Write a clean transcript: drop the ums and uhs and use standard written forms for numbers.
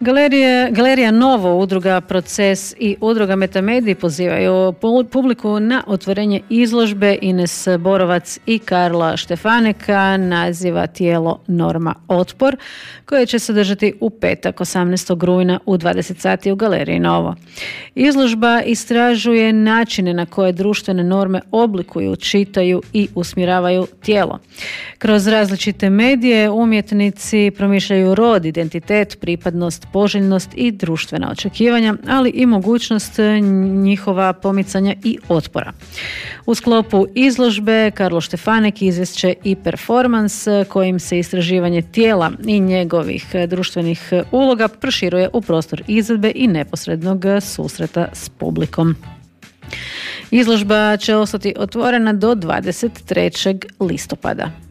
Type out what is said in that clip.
Galerija Novo, udruga Proces i udruga Metamedij pozivaju publiku na otvorenje izložbe Ines Borovac i Karla Štefaneka naziva Tijelo, norma, otpor, koje će se održati u petak 18. rujna u 20 sati u Galeriji Novo. Izložba istražuje načine na koje društvene norme oblikuju, čitaju i usmjeravaju tijelo. Kroz različite medije umjetnici promišljaju rod, identitet, pripadnost, poželjnost i društvena očekivanja, ali i mogućnost njihova pomicanja i otpora. U sklopu izložbe Karlo Štefanek izvešće i performans kojim se istraživanje tijela i njegovih društvenih uloga proširuje u prostor izvedbe i neposrednog susreta s publikom. Izložba će ostati otvorena do 23. listopada.